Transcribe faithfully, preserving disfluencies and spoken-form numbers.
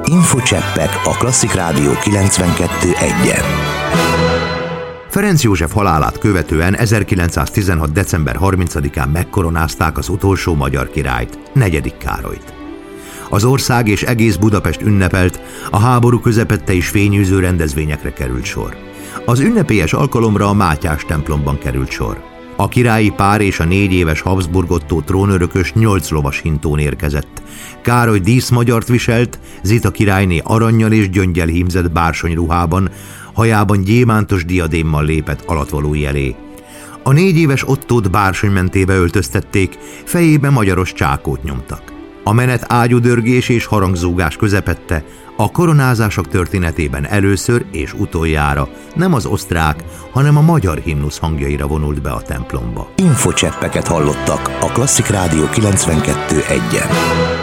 Infocseppek a Klasszik Rádió kilencvenkettő egyen. Ferenc József halálát követően ezerkilencszáztizenhat. december harmincadikán megkoronázták az utolsó magyar királyt, negyedik Károlyt. Az ország és egész Budapest ünnepelt, a háború közepette is fényűző rendezvényekre került sor. Az ünnepélyes alkalomra a Mátyás templomban került sor. A királyi pár és a négy éves Habsburg Ottó trónörökös nyolc lovas hintón érkezett. Károly díszmagyart viselt, Zita királyné arannyal és gyöngyel hímzett bársonyruhában, hajában gyémántos diadémmal lépett alatvalói elé. A négy éves Ottót bársonymentébe öltöztették, fejébe magyaros csákót nyomtak. A menet ágyudörgés és harangzúgás közepette, a koronázások történetében először és utoljára nem az osztrák, hanem a magyar himnusz hangjaira vonult be a templomba. Infocseppeket hallottak a Klasszik Rádió kilencvenkettő egyen.